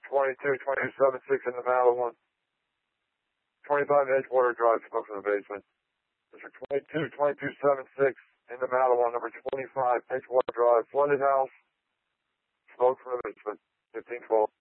2276 in the Maliwan. 25 Edgewater Drive, smoke from the basement. District 2276 in the Maliwan, number 25 Edgewater Drive, flooded house, smoke from the basement, 1512.